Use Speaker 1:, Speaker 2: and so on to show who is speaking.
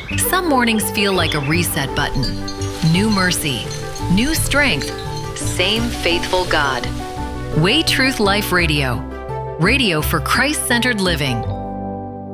Speaker 1: Some mornings feel like a reset button. New mercy, new strength, same faithful God. Way Truth Life Radio. Radio for Christ-centered living.